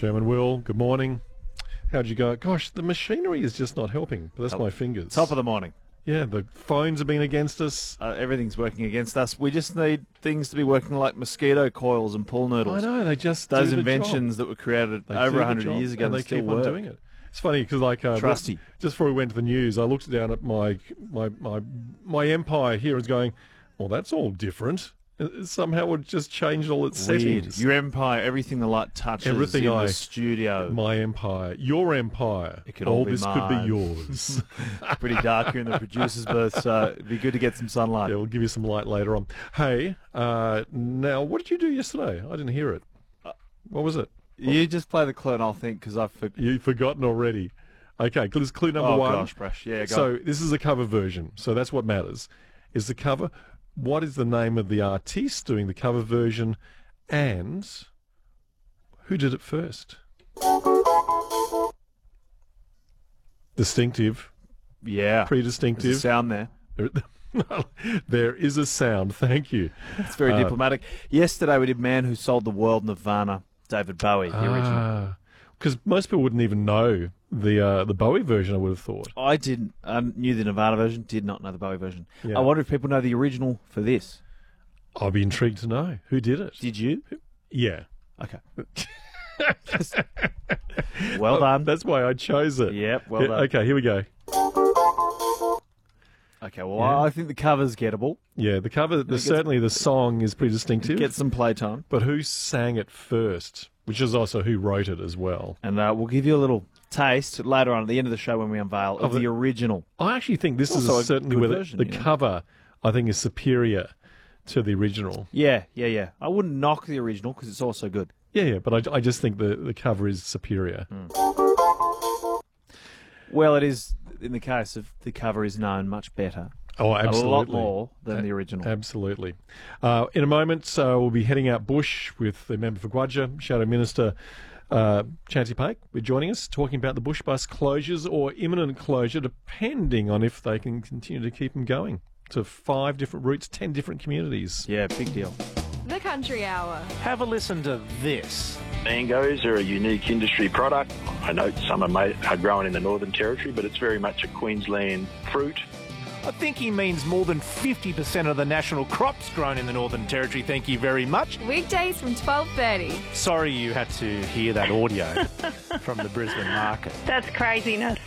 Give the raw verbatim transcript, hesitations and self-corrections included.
Sherman. Will, good morning. How'd you go? Gosh, the machinery is just not helping. But that's Top, my fingers. Top of the morning. Yeah, the phones have been against us. Uh, everything's working against us. We just need things to be working like mosquito coils and pool noodles. I know, they just Those do the inventions job. that were created They over do the one hundred job, years ago and they still keep work. on doing it. It's funny because, like, uh, Trusty. just before we went to the news, I looked down at my my my my Empire here and was going, well, that's all different. It, somehow it just changed all its Weird. settings. Your Empire, everything the light touches Everything in I- the studio. My Empire, your Empire. It could all be this mine. could be yours. Pretty dark here in the producer's booth, so it'd be good to get some sunlight. Yeah, we'll give you some light later on. Hey, uh, now, what did you do yesterday? I didn't hear it. What was it? You just play the clue and I'll think, because I've for- You've forgotten already. Okay, this is clue number oh, one. gosh, Brush. Yeah, go So on. this is a cover version. So that's what matters. Is the cover. What is the name of the artiste doing the cover version, and who did it first? Distinctive, Yeah. There's pre-distinctive. a sound there. There is a sound. Thank you. It's very Uh, diplomatic. Yesterday we did Man Who Sold the World, Nirvana, David Bowie, the original. Because most people wouldn't even know the uh, the Bowie version, I would have thought. I didn't. I knew the Nirvana version, did not know the Bowie version. Yeah. I wonder if people know the original for this. I'd be intrigued to know. Who did it? Did you? Yeah. Okay. Well done. That's why I chose it. Yep, well Yeah, done. Okay, here we go. Okay, well, Yeah. I think the cover's gettable. Yeah, the cover, the, gets- certainly the song is pretty distinctive. Get some playtime. But who sang it first? Which is also who wrote it as well. And uh, we'll give you a little taste later on at the end of the show when we unveil of, Of the- the original. I actually think this Also a is certainly good where the, version, the you know. cover, I think, is superior to the original. Yeah, yeah, yeah. I wouldn't knock the original because it's also good. Yeah, yeah, but I, I just think the, the cover is superior. Well, it is, in the case of the cover is known much better. Oh, absolutely. A lot more than the original. Absolutely. Uh, in a moment, uh, we'll be heading out bush with the member for Guadja, Shadow Minister uh, Chancey Pake. We're joining us, talking about the bush bus closures or imminent closure, depending on if they can continue to keep them going. To five different routes, ten different communities. Yeah, big deal. The Country Hour. Have a listen to this. Mangoes are a unique industry product. I know some are, made, are grown in the Northern Territory, but it's very much a Queensland fruit. I think he means more than fifty percent of the national crops grown in the Northern Territory. Thank you very much. Weekdays from twelve thirty. Sorry you had to hear that audio from the Brisbane market. That's craziness.